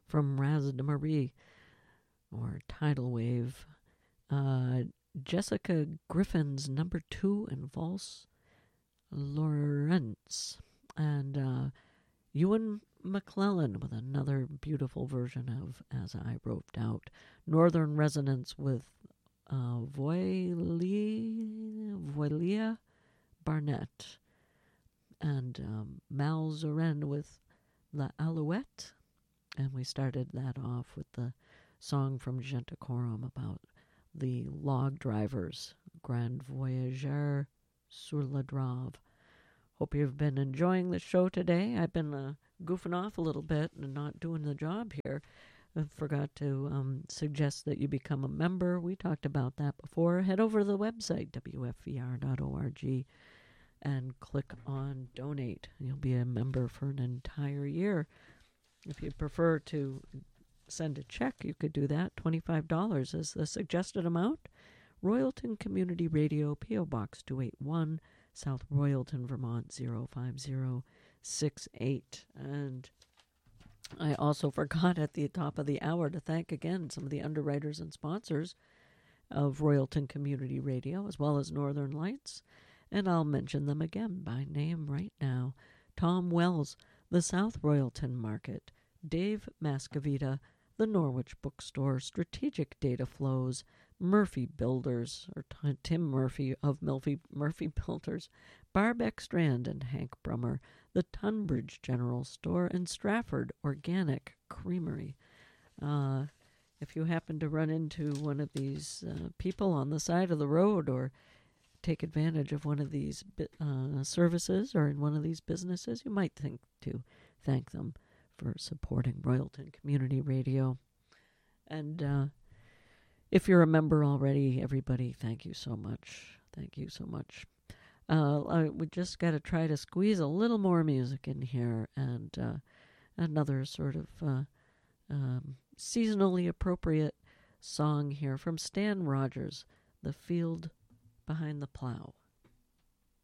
from Raz de Marie, or Tidal Wave. Jessica Griffin's number 2 in Valse Lawrence. And Ewan McClellan with another beautiful version of As I Roped Out. Northern Resonance with Voilia Barnett. And Mal Zoren with La Alouette. And we started that off with the song from Gentacorum about the log drivers, Grand Voyageur sur la Drave. Hope you've been enjoying the show today. I've been goofing off a little bit and not doing the job here. I forgot to suggest that you become a member. We talked about that before. Head over to the website, wfvr.org, and click on Donate. You'll be a member for an entire year. If you prefer to send a check, you could do that. $25 is the suggested amount. Royalton Community Radio, P.O. Box 281, South Royalton, Vermont 05068. And I also forgot at the top of the hour to thank again some of the underwriters and sponsors of Royalton Community Radio, as well as Northern Lights. And I'll mention them again by name right now. Tom Wells, the South Royalton Market. Dave Mascavita, the Norwich Bookstore. Strategic Data Flows. Murphy Builders, or Tim Murphy of Murphy Builders. Barbeck Strand and Hank Brummer. The Tunbridge General Store. And Strafford Organic Creamery. If you happen to run into one of these people on the side of the road, or take advantage of one of these services or in one of these businesses, you might think to thank them for supporting Royalton Community Radio. And if you're a member already, everybody, thank you so much. Thank you so much. We just got to try to squeeze a little more music in here, and another sort of seasonally appropriate song here from Stan Rogers, The Field Behind the Plow.